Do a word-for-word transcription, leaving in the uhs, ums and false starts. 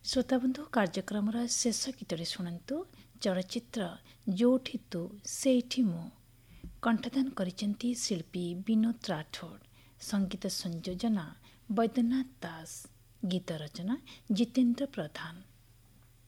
ଶ୍ରୋତାବନ୍ଧୁ କାର୍ଯ୍ୟକ୍ରମର ଶେଷ ଗୀତଟି ଶୁଣନ୍ତୁ। ଚଳଚ୍ଚିତ୍ର ଯୋଉଠି ତୁ ସେଇଠି ମୁଁ। କଣ୍ଠଦାନ କରିଛନ୍ତି ଶିଳ୍ପୀ ବିନୋଦ ରାଠୋଡ। ସଙ୍ଗୀତ ସଂଯୋଜନା ବୈଦ୍ୟନାଥ ଦାସ। ଗୀତ ରଚନା ଜିତେନ୍ଦ୍ର ପ୍ରଧାନ।